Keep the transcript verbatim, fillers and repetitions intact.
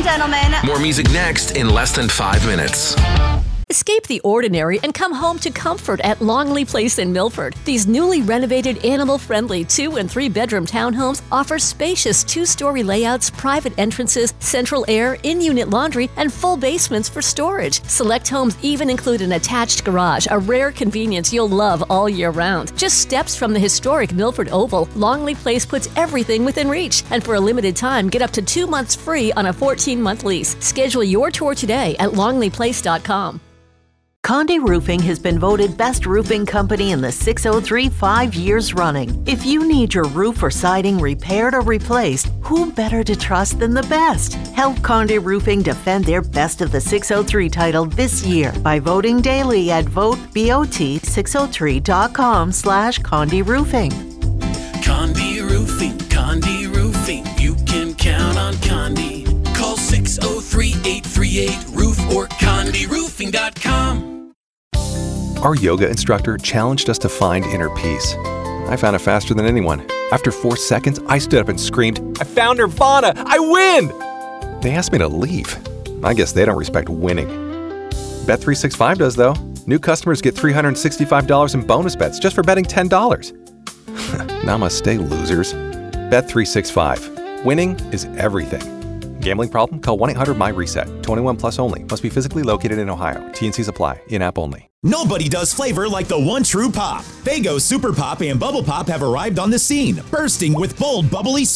gentlemen. More music next in less than five minutes. Escape the ordinary and come home to comfort at Longley Place in Milford. These newly renovated, animal-friendly two- and three-bedroom townhomes offer spacious two-story layouts, private entrances, central air, in-unit laundry, and full basements for storage. Select homes even include an attached garage, a rare convenience you'll love all year round. Just steps from the historic Milford Oval, Longley Place puts everything within reach. And for a limited time, get up to two months free on a fourteen-month lease. Schedule your tour today at longley place dot com. Condé Roofing has been voted Best Roofing Company in the six oh three five years running. If you need your roof or siding repaired or replaced, who better to trust than the best? Help Condé Roofing defend their Best of the six oh three title this year by voting daily at vote bot six oh three dot com slash Condé Roofing. Condé Roofing, Condé Roofing, you can count on Condé. Call six oh three, eight three eight, roof or condé roofing dot com. Our yoga instructor challenged us to find inner peace. I found it faster than anyone. After four seconds, I stood up and screamed, "I found Nirvana! I win!" They asked me to leave. I guess they don't respect winning. Bet three sixty-five does, though. New customers get three hundred sixty-five dollars in bonus bets just for betting ten dollars. Namaste, losers. Bet three sixty-five. Winning is everything. Gambling problem? Call one eight hundred my reset. twenty-one plus only. Must be physically located in Ohio. T and Cs apply. In-app only. Nobody does flavor like the one true pop. Faygo Super Pop and Bubble Pop have arrived on the scene, bursting with bold, bubbly